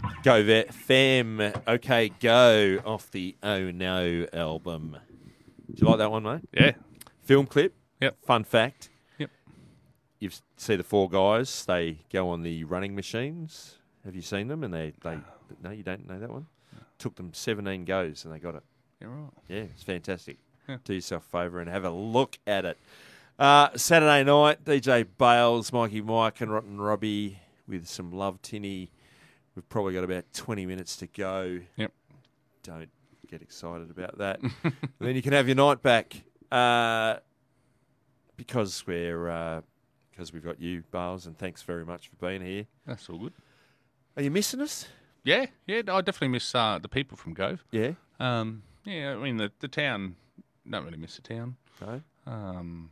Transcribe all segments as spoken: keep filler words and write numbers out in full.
Go Vet Fam. Okay, go off the Oh No album. Do you like that one, mate? Yeah. Film clip. Yep. Fun fact. Yep. You see the four guys. They go on the running machines. Have you seen them? And they, they no, you don't know that one. Took them seventeen goes and they got it. Yeah, right. Yeah, it's fantastic. Yeah. Do yourself a favour and have a look at it. Uh, Saturday night, D J Bales, Mikey Mike, and Rotten Robbie with some Love Tinny. We've probably got about twenty minutes to go. Yep. Don't get excited about that. And then you can have your night back uh, because we're uh, because we've got you, Bales, and thanks very much for being here. That's all good. Are you missing us? Yeah, yeah. I definitely miss uh, the people from Gove. Yeah. Um, yeah, I mean, the, the town, don't really miss the town. No. Um,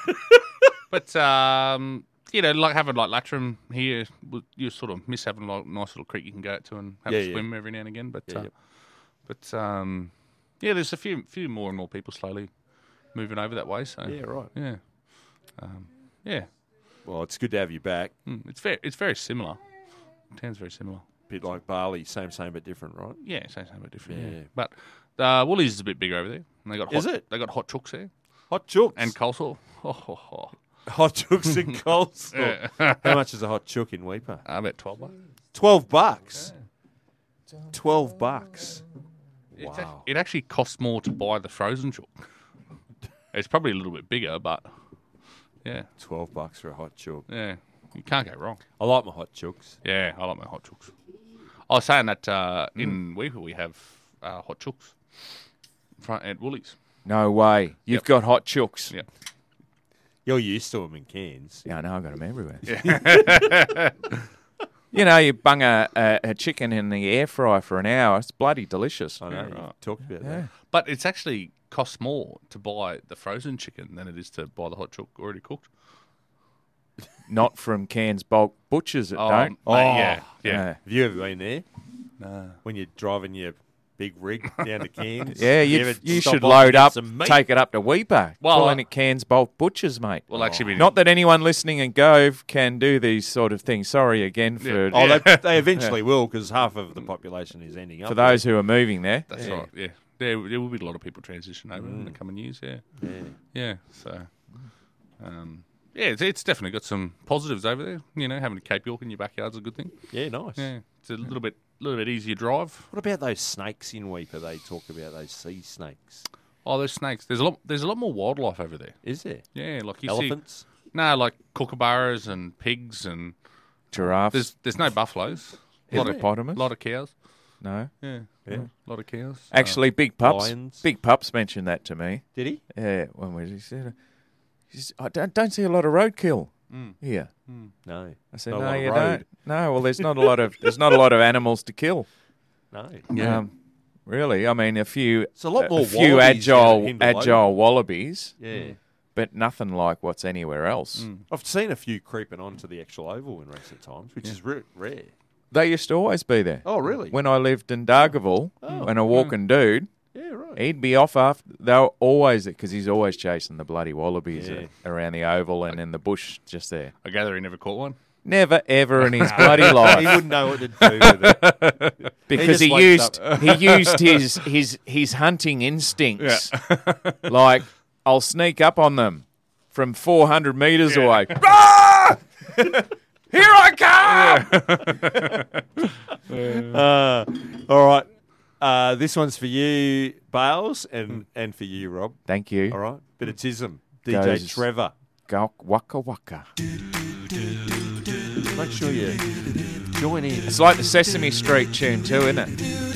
but, um, you know, like having like Latram here, you sort of miss having like a nice little creek you can go out to and have Yeah, a yeah. swim every now and again. But, Yeah, uh, yeah. but um, yeah, there's a few few more and more people slowly moving over that way. So Yeah, right. yeah, um, yeah. Well, it's good to have you back. Mm, it's very it's very similar. The town's very similar. Bit like Bali, same, same, but different, right? Yeah, same same but different. Yeah, Yeah. but uh, Woolies is a bit bigger over there. And they got hot, Is it? They got hot chooks there Hot chooks. and coleslaw. Oh, ho, ho. Hot chooks and coleslaw. Yeah. How much is a hot chook in Weeper? Uh, about twelve bucks. Twelve bucks. Twelve bucks. It's Wow. ac- It actually costs more to buy the frozen chook. It's probably a little bit bigger, but yeah, Twelve bucks for a hot chook. yeah, you can't go wrong. I like my hot chooks. Yeah, I like my hot chooks. I was saying that uh, in Weeper we have uh, hot chooks front at Woolies. No way. You've Yep. got hot chooks. Yeah. You're used to them in cans. Yeah, I know. I've got them everywhere. You know, you bung a, a, a chicken in the air fryer for an hour. It's bloody delicious. I know. Yeah, You've right. talked about Yeah. that. But it's actually costs more to buy the frozen chicken than it is to buy the hot chook already cooked. Not from Cairns Bulk Butchers, it Oh, don't. mate, Oh, yeah, yeah. Yeah. Have you ever been there? No. When you're driving your big rig down to Cairns? Yeah, you, you ever you stop should off and load get up, some meat? take it up to Weeper. Well, Well, I- in at Cairns Bulk Butchers, mate. Well, actually, we Not that anyone listening in Gove can do these sort of things. Sorry again for Oh, they, they eventually will because half of the population is ending up for those who are moving there. That's Yeah. right. Yeah, there, there will be a lot of people transition over in the coming years. Yeah, there. Yeah. yeah. So, um, yeah, it's, it's definitely got some positives over there. You know, having a Cape York in your backyard's a good thing. Yeah, nice. Yeah, it's a little bit, little bit easier drive. What about those snakes in Weeper? They talk about those sea snakes. Oh, there's snakes. There's a lot. There's a lot more wildlife over there. Is there? Yeah, like you Elephants? see. No, like kookaburras and pigs and Giraffes, there's there's no buffaloes. A lot of, hippopotamus. lot of cows. No. Yeah, Yeah. a lot of cows. Actually, Big Pups. lions. Big Pups mentioned that to me. Did he? Yeah, when we he said, he says, I don't, don't see a lot of roadkill here. No. I said, Not a no, lot of you road." don't. No, well, there's not a lot of there's not a lot of animals to kill. No. Yeah. Um, really, I mean, a few, It's a lot more few wallabies down agile, at Hindle agile wallabies, Yeah. but nothing like what's anywhere else. I've seen a few creeping onto the actual oval in recent times, which is re- rare. They used to always be there. Oh, really? When I lived in Dargaville, when a walking dude, yeah, right. he'd be off after. They were always because he's always chasing the bloody wallabies Yeah. uh, around the oval and in the bush just there. I gather he never caught one. Never ever in his bloody He life wouldn't know what to do with it. because just he, wakes used up. he used his his his hunting instincts. Like I'll sneak up on them from four hundred meters away. Ah! Here I come! Uh, all right. Uh, this one's for you, Bales, and, and for you, Rob. Thank you. All right. Bit of Tism. D J Goes- Trevor. Go waka waka. Make sure you join in. It's like the Sesame Street tune too, isn't it?